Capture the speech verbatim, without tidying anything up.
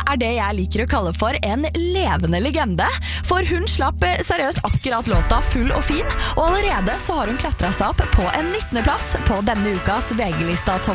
er det jeg liker å kalle for en levende legende, for hun slapp seriøst akkurat låta Full og fin, og allerede så har hun klatret seg opp på en nittende plass på denne ukas V G-lista Topp